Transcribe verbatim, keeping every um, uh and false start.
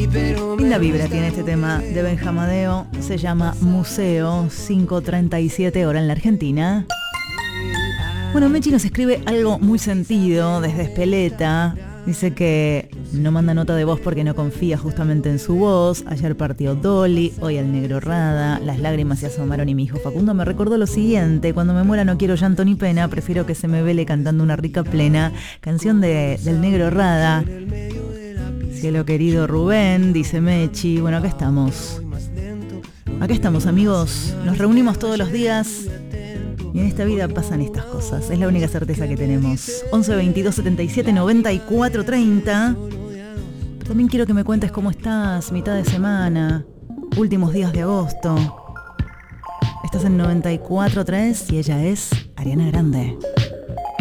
Linda vibra tiene este tema de Benjamadeo. Se llama Museo. Cinco treinta y siete hora en la Argentina. Bueno, Mechi nos escribe algo muy sentido desde Espeleta. Dice que no manda nota de voz porque no confía justamente en su voz. Ayer partió Dolly, hoy el negro Rada. Las lágrimas se asomaron y mi hijo Facundo me recordó lo siguiente: cuando me muera no quiero llanto ni pena, prefiero que se me vele cantando una rica plena. Canción de, del negro Rada. Cielo querido Rubén, dice Mechi. Bueno, acá estamos. Acá estamos, amigos. Nos reunimos todos los días. Y en esta vida pasan estas cosas. Es la única certeza que tenemos. once veintidós setenta y siete noventa y cuatro treinta. Pero también quiero que me cuentes cómo estás. Mitad de semana. Últimos días de agosto. Estás en noventa y cuatro tres y ella es Ariana Grande.